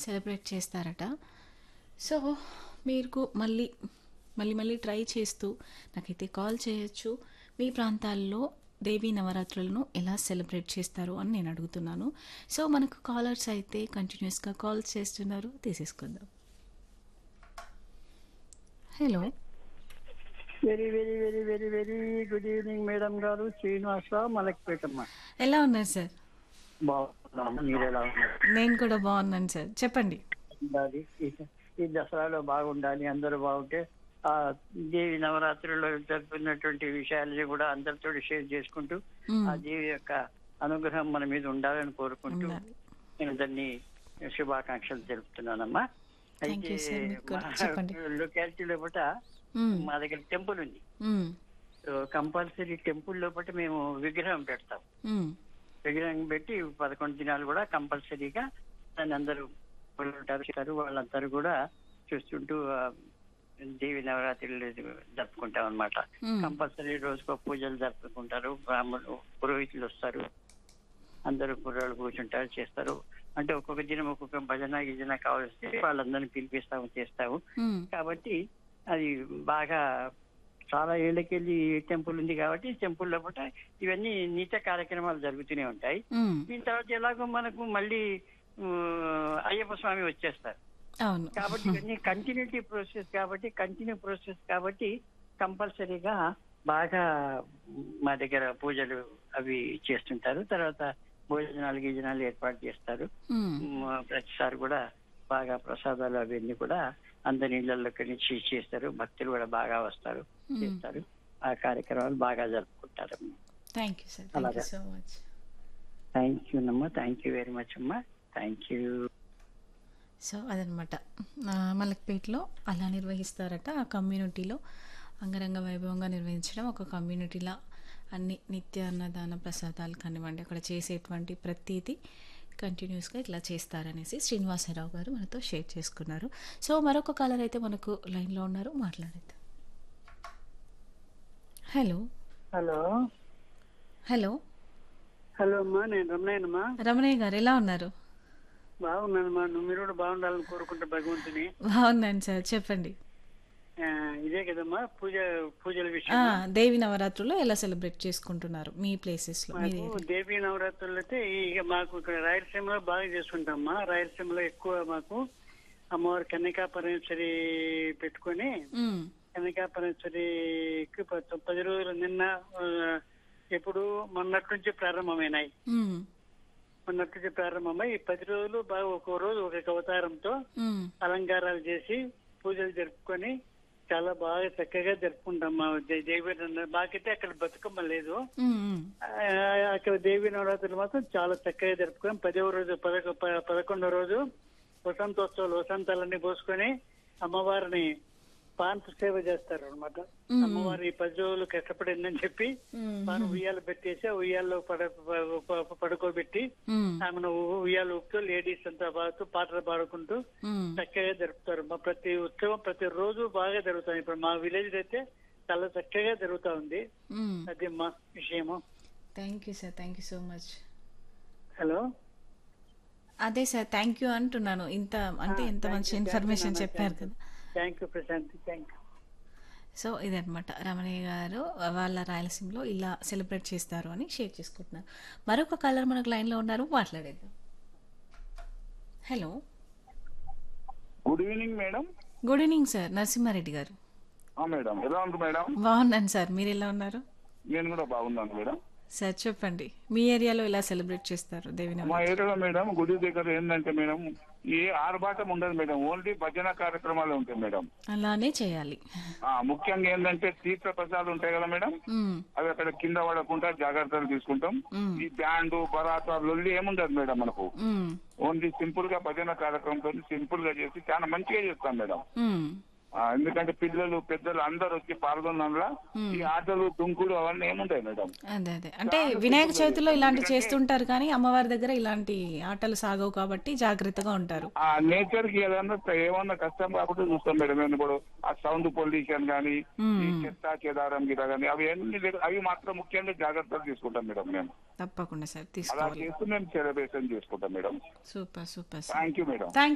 Celebrate చేస్తారట. So, మీకు మళ్ళీ ట్రై చేస్తూ నాకైతే కాల్ చేయొచ్చు. మీ ప్రాంతాల్లో దేవీ నవరాత్రులను ఎలా సెలబ్రేట్ చేస్తారు అని నేను అడుగుతున్నాను. సో, మనకు కాలర్స్ అయితే కంటిన్యూస్‌గా కాల్స్ చేస్తున్నారు. తీసేసుకుందాం. Hello. Very very very very very good evening madam గారు. శ్రీనివాసరావు మలక్పేటమ్మ. ఎలా ఉన్నారు సార్? బాగున్నాము, మీరు ఎలా ఉన్నారు? నేను కూడా బాగున్నాను సార్. చెప్పండి. ఉండాలి ఈ దసరాలో బాగుండాలి, అందరూ బాగుంటే ఆ దేవి నవరాత్రుల్లో జరుపుకున్నటువంటి విషయాలని కూడా అందరితో షేర్ చేసుకుంటూ ఆ దేవి యొక్క అనుగ్రహం మన మీద ఉండాలని కోరుకుంటూ ఉండాలి. నేను దాన్ని శుభాకాంక్షలు తెలుపుతున్నానమ్మా. థ్యాంక్ అయితే యూ సార్. మీకు కూడా మా చెప్పండి. లొకాలిటీ లోపల మా దగ్గర టెంపుల్ ఉంది. మ్మ్. సో కంపల్సరీ టెంపుల్ లోపల మేము విగ్రహం పెడతాం. మ్మ్. విగ్రహం పెట్టి 11 దినాలు కూడా కంపల్సరీగా దాన్ని అందరూ ఉంటారు, వాళ్ళందరూ కూడా చూస్తుంటూ దేవి నవరాత్రులు జరుపుకుంటాం అనమాట. కంపల్సరీ రోజుకో పూజలు జరుపుకుంటారు, బ్రాహ్మణులు పురోహితులు వస్తారు, అందరూ కుర్రాళ్ళు కూర్చుంటారు, చేస్తారు. అంటే ఒక్కొక్క దినం ఒక్కొక్క భజన గిజన కావాల్సి వాళ్ళందరినీ పిలిపిస్తాము, చేస్తాము. మ్మ్. కాబట్టి అది బాగా చాలా ఏళ్ళకెళ్ళి టెంపుల్ ఉంది కాబట్టి టెంపుల్ లోపల ఇవన్నీ నిత్య కార్యక్రమాలు జరుగుతూనే ఉంటాయి. మ్మ్. దీని తర్వాత ఎలాగో మనకు మళ్ళీ అయ్యప్ప స్వామి వచ్చేస్తారు అవును. కాబట్టి ఇవన్నీ కంటిన్యూ ప్రాసెస్ కాబట్టి కంపల్సరీగా బాగా మా దగ్గర పూజలు అవి చేస్తుంటారు. తర్వాత భోజనాలు గిజనాలు ఏర్పాటు చేస్తారు. మ్మ్. ప్రతిసారి కూడా బాగా ప్రసాదాలు అవన్నీ కూడా అందరి ఇళ్లలోకి నుంచి చేస్తారు. భక్తులు కూడా బాగా వస్తారు, చేస్తారు. ఆ కార్యక్రమాలు బాగా జరుపుకుంటారు. Thank you sir. Thank you so much. Thank you అమ్మా. థ్యాంక్ యూ వెరీ మచ్ అమ్మా. Thank you. సో అదనమాట, మలక్పేటలో అలా నిర్వహిస్తారట. ఆ కమ్యూనిటీలో అంగరంగ వైభవంగా నిర్వహించడం ఒక కమ్యూనిటీలా అన్ని నిత్య అన్నదాన ప్రసాదాలు కానివ్వండి, అక్కడ చేసేటువంటి ప్రతిదీ కంటిన్యూస్గా ఇట్లా చేస్తారనేసి శ్రీనివాసరావు గారు మనతో షేర్ చేసుకున్నారు. సో మరొక కాలర్ అయితే మనకు లైన్లో ఉన్నారు, మాట్లాడేద్దాం. హలో. హలో హలో హలో అమ్మా, నేను రమణయ్యనమ్మా. రమణయ్య గారు ఎలా ఉన్నారు? బాగున్నానమ్మా. మీరు కూడా బాగుండాలని కోరుకుంటే భగవంతుని. బాగున్నాను సార్. చెప్పండి. ఇదే కదమ్మా పూజల విషయం. దేవి నవరాత్రుల్లో ఎలా సెలబ్రేట్ చేసుకుంటున్నారు మీ ప్లేసెస్ లో? దేవి నవరాత్రులు అయితే ఇక మాకు ఇక్కడ రాయలసీమలో బాగా చేసుకుంటామమ్మా. రాయలసీమలో ఎక్కువ మాకు అమ్మవారు కన్యకా పరమేశ్వరి పెట్టుకొని కన్యకా పరమేశ్వరికి 10 రోజులు నిన్న ఎప్పుడు మొన్నటి నుంచి ప్రారంభమైనాయి. మొన్నటి నుంచి ప్రారంభమై 10 రోజులు బాగా ఒక్కో రోజు ఒక్కొక్క అవతారంతో అలంకారాలు చేసి పూజలు జరుపుకొని చాలా బాగా చక్కగా జరుపుకుంటాం. మా దేవి మాకైతే అక్కడ బతుకమ్మ లేదు, అక్కడ దేవి నవరాత్రులు మాత్రం చాలా చక్కగా జరుపుకొని 10వ రోజు 11వ రోజు వసంతాలన్నీ పోసుకొని అమ్మవారిని పాన్పు సేవ చేస్తారు అనమాట. అమ్మవారి 10 రోజులు కష్టపడిందని చెప్పి పాను ఉయ్యాలు పెట్టేసి ఆ ఉయ్యాల్లో పడుకోబెట్టి ఆమెను ఉయ్యాలు ఊపుతూ లేడీస్ అంతా బాగుతూ పాటలు పాడుకుంటూ చక్కగా జరుపుతారు. మా ప్రతి ఉత్సవం ప్రతి రోజు బాగా జరుగుతాయి. ఇప్పుడు మా విలేజ్ అయితే చాలా చక్కగా జరుగుతా ఉంది. అది మా విషయము. Thank you sir. Thank you so much. Hello. అదే సార్, థ్యాంక్ యూ అంటున్నాను. ఎంత మంచి ఇన్ఫర్మేషన్ చెప్పారు కదా. Thank you Prashanth. Thank you. So ఇదనమాట, రమణయ్య గారు వాళ్ళ రాయలసీమలో ఇలా సెలబ్రేట్ చేస్తారు అని షేర్ చేసుకుంటున్నారు. మరొక కాలర్ మనకు లైన్లో ఉన్నారు, మాట్లాడేద్దాం. Hello. Good evening madam. Good evening sir. Narasimha Reddy గారు. మేడం ఎలా ఉంది మేడం? బాగున్నాను సార్. మీరు ఎలా ఉన్నారు? నేను కూడా బాగున్నాను మేడం. సార్ చెప్పండి, మీ ఏరియాలో ఎలా సెలబ్రేట్ చేస్తారు దేవి నవరాత్రి? మా ఏరియాలో మేడం గుడి దగ్గర ఏంటంటే మేడం ఏ ఆర్భాటం ఉండదు మేడం, ఓన్లీ భజన కార్యక్రమాలు ఉంటాయి మేడం. అలానే చేయాలి. ముఖ్యంగా ఏంటంటే తీర్థ ప్రసాదాలు ఉంటాయి కదా మేడం, అవి అక్కడ కింద పడకుండా జాగ్రత్తలు తీసుకుంటాం. ఈ బ్యాండ్ బరాతా లొల్లి ఏముండదు మేడం మనకు. ఓన్లీ సింపుల్ గా భజన కార్యక్రమంతో సింపుల్ గా చేసి చాలా మంచిగా చేస్తాం మేడం. ఎందుకంటే పిల్లలు పెద్దలు అందరు వచ్చి పాల్గొన్న ఈ ఆటలు దుంకులు అవన్నీ ఏముంటాయి మేడం. అదే అదే అంటే వినాయక చవితిలో ఇలాంటి చేస్తుంటారు కానీ అమ్మవారి దగ్గర ఇలాంటి ఆటలు సాగవు కాబట్టి జాగ్రత్తగా ఉంటారు. ఆ నేచర్ కి ఏమన్నా కష్టం కాకుండా చూస్తాం మేడం. ఇప్పుడు ఆ సౌండ్ పొల్యూషన్ గానీ ఈ చెత్త చెదారం గిట గానీ అవి మాత్రం ముఖ్యంగా జాగ్రత్తలు తీసుకుంటాం మేడం. మేము తప్పకుండా సార్ అలా తీసుకోవాలి. చేస్తూ మేము సెలబ్రేషన్ చేసుకుంటాం madam. Super super. Thank you madam.